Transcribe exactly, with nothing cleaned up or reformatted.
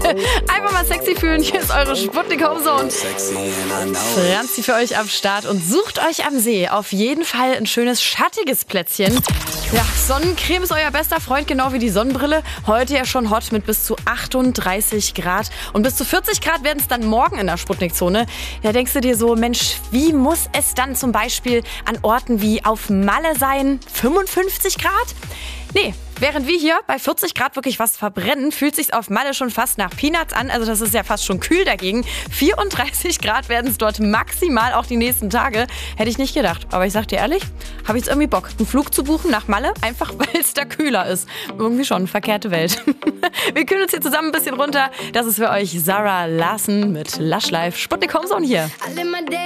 Einfach mal sexy fühlen. Hier ist eure Sputnik Homezone. Franzi für euch am Start und sucht euch am See auf jeden Fall ein schönes schattiges Plätzchen. Ja, Sonnencreme ist euer bester Freund, genau wie die Sonnenbrille. Heute ja schon hot mit bis zu achtunddreißig Grad. Und bis zu vierzig Grad werden es dann morgen in der Sputnikzone. Da denkst du dir so, Mensch, wie muss es dann zum Beispiel an Orten wie auf Malle sein? fünfundfünfzig Grad? Nee, während wir hier bei vierzig Grad wirklich was verbrennen, fühlt sich's auf Malle schon fast nach Peanuts an. Also das ist ja fast schon kühl dagegen. vierunddreißig Grad werden es dort maximal auch die nächsten Tage. Hätte ich nicht gedacht. Aber ich sag dir ehrlich, habe ich jetzt irgendwie Bock, einen Flug zu buchen nach Malle, einfach weil es da kühler ist. Irgendwie schon, eine verkehrte Welt. Wir kühlen uns hier zusammen ein bisschen runter. Das ist für euch Zara Larsson mit Lush Life. Sputnik Homezone hier.